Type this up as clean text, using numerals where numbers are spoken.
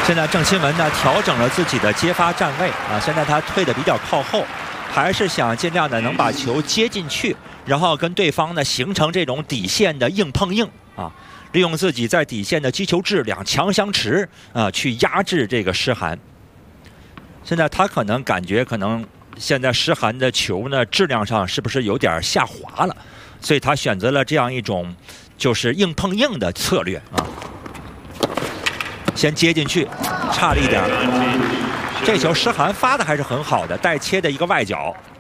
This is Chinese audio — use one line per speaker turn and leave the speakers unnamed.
现在郑钦文呢调整了自己的接发站位啊，现在他退的比较靠后，还是想尽量的能把球接进去，然后跟对方呢形成这种底线的硬碰硬啊，利用自己在底线的击球质量强相持啊，去压制这个诗涵。现在他可能感觉现在诗涵的球呢质量上是不是有点下滑了，所以他选择了这样一种就是硬碰硬的策略啊。先接进去，差了一点。这球诗涵发的还是很好的，带切的一个外角。